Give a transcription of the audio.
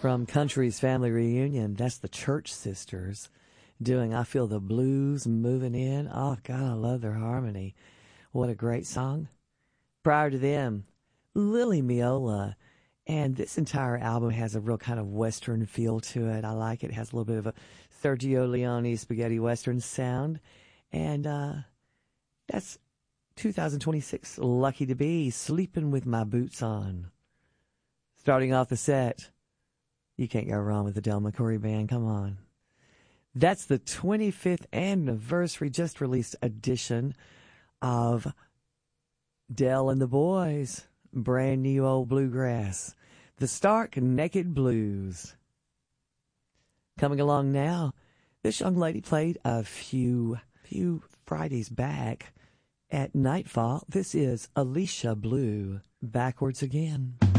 From Country's Family Reunion, that's the Church Sisters doing I Feel the Blues Moving In. Oh, God, I love their harmony. What a great song. Prior to them, Lily Miola. And this entire album has a real kind of Western feel to it. I like it. It has a little bit of a Sergio Leone spaghetti Western sound. And that's 2026, Lucky to Be, Sleeping with My Boots On. Starting off the set, you can't go wrong with the Del McCoury Band. Come on. That's the 25th anniversary, just released edition of Del and the Boys, brand new old bluegrass, the Stark Naked Blues. Coming along now, this young lady played a few Fridays back at Nightfall. This is Alicia Blue, Backwards Again.